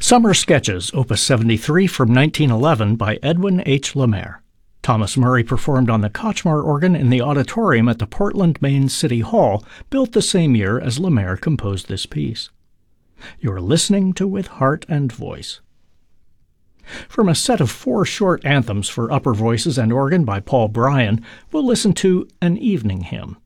Summer Sketches, Opus 73 from 1911 by Edwin H. Lemaire. Thomas Murray performed on the Kochmar organ in the auditorium at the Portland, Maine City Hall, built the same year as Lemaire composed this piece. You're listening to With Heart and Voice. From a set of 4 short anthems for upper voices and organ by Paul Bryan, we'll listen to An Evening Hymn.